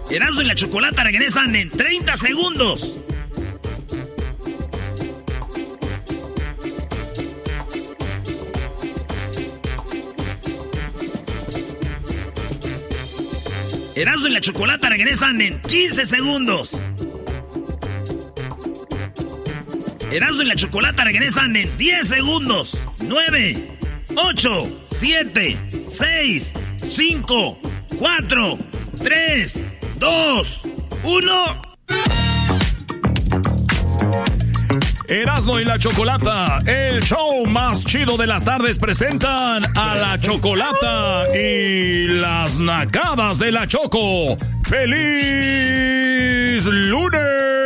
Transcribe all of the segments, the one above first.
Erasmo y la Chocolata regresan en 30 segundos. Erasmo y la Chocolata regresan en 15 segundos. Erasmo y la Chocolata regresan en 10 segundos. 9, 8, 7, 6, 5, 4, 3, 2, 1. Erasmo y la Chocolata, el show más chido de las tardes, presentan a la Chocolata y las nacadas de la Choco. ¡Feliz lunes!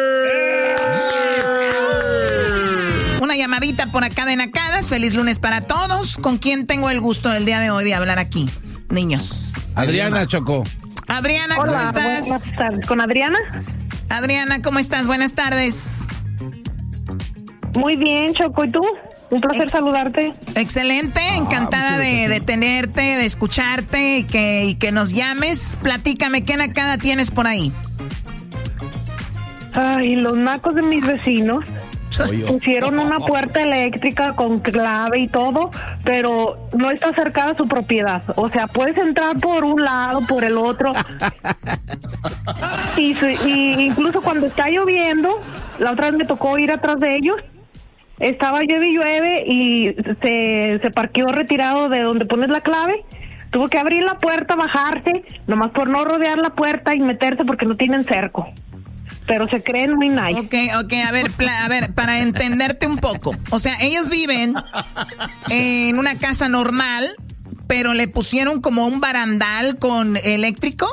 Una llamadita por acá de nacadas. Feliz lunes para todos. ¿Con quién tengo el gusto el día de hoy de hablar aquí, niños? Adriana, Choco. Adriana, ¿cómo estás? Buenas tardes. ¿Con Adriana? Adriana, ¿cómo estás? Buenas tardes. Muy bien, Choco. ¿Y tú? Un placer saludarte. Excelente, encantada de tenerte, de escucharte y que nos llames. Platícame, ¿qué nacada tienes por ahí? Ay, los nacos de mis vecinos pusieron una puerta eléctrica con clave y todo, pero no está cercada a su propiedad. O sea, puedes entrar por un lado, por el otro. Y incluso cuando está lloviendo, la otra vez me tocó ir atrás de ellos. Estaba llueve y se parqueó retirado de donde pones la clave. Tuvo que abrir la puerta, bajarse, nomás por no rodear la puerta y meterse porque no tienen cerco. Pero se creen muy nice. Ok, a ver, para entenderte un poco. O sea, ellos viven en una casa normal, pero le pusieron como un barandal con eléctrico.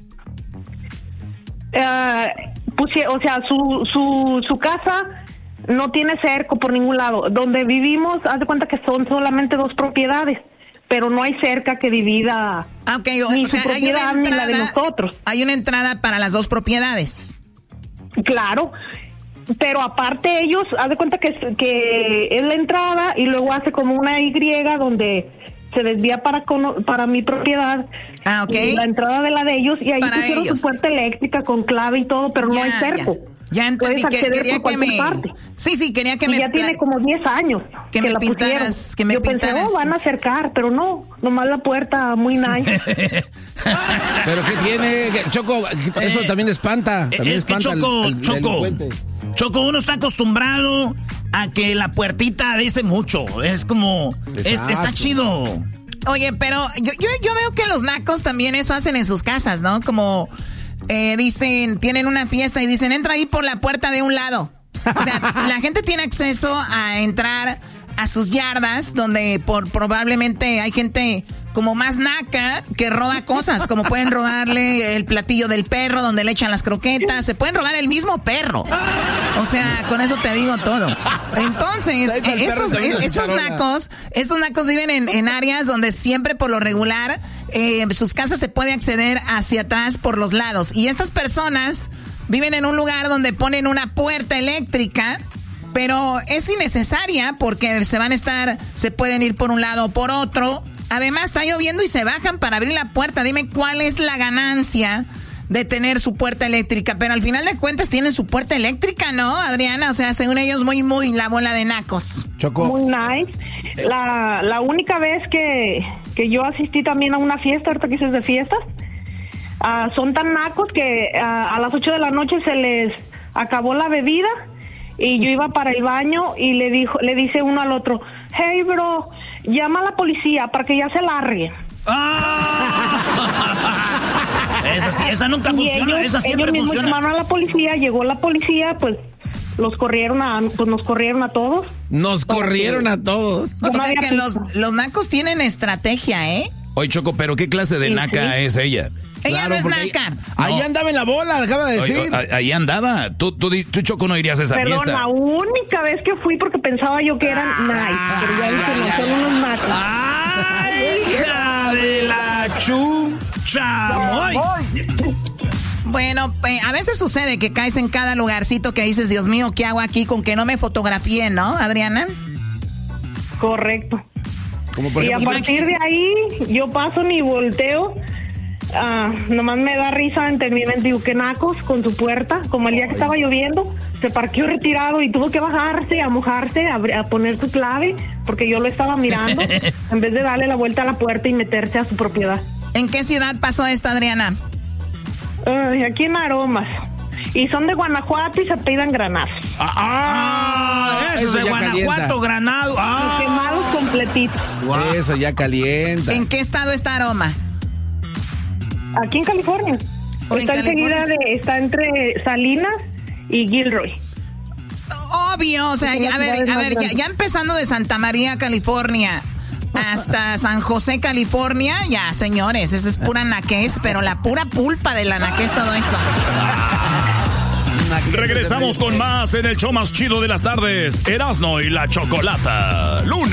O sea, su casa no tiene cerco por ningún lado. Donde vivimos, haz de cuenta que son solamente 2 propiedades, pero no hay cerca que divida ni su propiedad ni la de nosotros. Hay una entrada para las 2 propiedades. Claro, pero aparte ellos, haz de cuenta que es la entrada y luego hace como una Y donde se desvía para mi propiedad. La entrada de la de ellos, y ahí pusieron su puerta eléctrica con clave y todo, pero no hay cerco. Ya entendí. Puedes acceder por cualquier parte. Sí, quería que y ya tiene como 10 años que la pusieron. Yo pensé, van a acercar, pero no, nomás la puerta muy nice. ¿Pero qué tiene? Choco, eso también espanta. También es que Choco, uno está acostumbrado a que la puertita dice mucho. Es como, está chido. Oye, pero yo veo que los nacos también eso hacen en sus casas, ¿no? Como dicen, tienen una fiesta y dicen, entra ahí por la puerta de un lado. O sea, la gente tiene acceso a entrar a sus yardas, donde probablemente hay gente como más naca que roba cosas, como pueden robarle el platillo del perro donde le echan las croquetas, se pueden robar el mismo perro. O sea, con eso te digo todo. Entonces, estos nacos viven en áreas donde siempre por lo regular sus casas se puede acceder hacia atrás por los lados. Y estas personas viven en un lugar donde ponen una puerta eléctrica, pero es innecesaria porque se pueden ir por un lado o por otro. Además, está lloviendo y se bajan para abrir la puerta. Dime cuál es la ganancia de tener su puerta eléctrica. Pero al final de cuentas tienen su puerta eléctrica, ¿no, Adriana? O sea, según ellos, muy la bola de nacos. Choco. Muy nice. La única vez que yo asistí también a una fiesta, ahorita que dices de fiestas, son tan nacos que a las 8 de la noche se les acabó la bebida y yo iba para el baño y le dice uno al otro, hey bro, llama a la policía para que ya se largue. Esa nunca funciona, esa siempre ellos funciona. Llamaron a la policía, llegó la policía, pues nos corrieron a todos. Nos corrieron a todos. O sea que los nacos tienen estrategia, ¿eh? Oye, Choco, pero ¿qué clase de naca es ella? Ella no es naca. Ahí andaba en la bola, acaba de decir. Ahí andaba. Tú, Choco, no irías a esa fiesta. La única vez que fui porque pensaba yo que eran nice, pero ya dije, no, son unos nacos. ¡Ay, hija de la chucha! Bueno, a veces sucede que caes en cada lugarcito que dices, Dios mío, ¿qué hago aquí con que no me fotografíen, no, Adriana? Correcto. Como por ejemplo, y a partir de ahí, yo paso ni volteo nomás me da risa en términos que nacos con su puerta, como el día que estaba lloviendo, se parqueó retirado y tuvo que bajarse, a mojarse, a poner su clave, porque yo lo estaba mirando, en vez de darle la vuelta a la puerta y meterse a su propiedad. ¿En qué ciudad pasó esto, Adriana? Aquí en Aromas. Y son de Guanajuato y se apellidan Granados. Eso es de Guanajuato, calienta. Granado. Quemados completitos. Wow. Eso ya calienta. ¿En qué estado está Aroma? Aquí en California. Está entre Salinas y Gilroy. Obvio, o sea, a ver, ya empezando de Santa María, California, hasta San José, California, ya, señores, eso es pura naquez, pero la pura pulpa de la naquez, todo eso. Regresamos con más en el show más chido de las tardes, Erasmo y la Chocolata. Lunes.